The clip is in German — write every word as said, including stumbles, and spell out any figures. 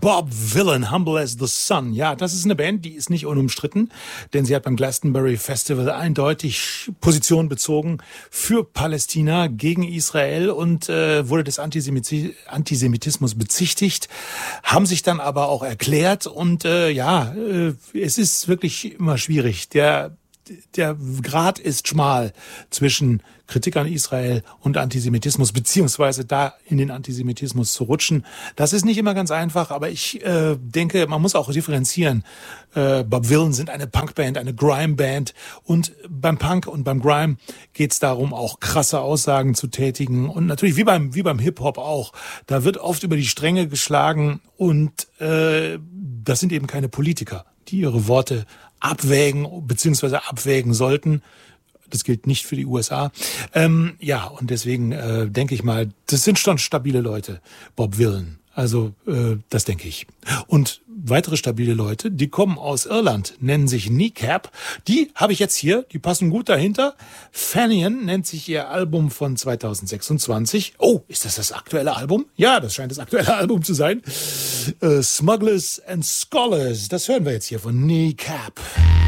Bob Vylan, Humble as the Sun. Ja, das ist eine Band, die ist nicht unumstritten, denn sie hat beim Glastonbury Festival eindeutig Position bezogen für Palästina gegen Israel und äh, wurde des Antisemiti- Antisemitismus bezichtigt, haben sich dann aber auch erklärt und äh, ja, äh, es ist wirklich immer schwierig. Der Der Grat ist schmal zwischen Kritik an Israel und Antisemitismus, beziehungsweise da in den Antisemitismus zu rutschen. Das ist nicht immer ganz einfach, aber ich äh, denke, man muss auch differenzieren. Äh, Bob Vylan sind eine Punkband, eine Grime-Band und beim Punk und beim Grime geht es darum, auch krasse Aussagen zu tätigen und natürlich wie beim, wie beim Hip-Hop auch. Da wird oft über die Stränge geschlagen und äh, das sind eben keine Politiker, die ihre Worte abwägen bzw. abwägen sollten. Das gilt nicht für die U S A. Ähm, ja, und deswegen äh, denke ich mal, das sind schon stabile Leute, Bob Vylan. Also äh, das denke ich. Und weitere stabile Leute, die kommen aus Irland, nennen sich Kneecap. Die habe ich jetzt hier, die passen gut dahinter. Fanion nennt sich ihr Album von zwanzig sechsundzwanzig. Oh, ist das das aktuelle Album? Ja, das scheint das aktuelle Album zu sein. Äh, Smugglers and Scholars, das hören wir jetzt hier von Kneecap.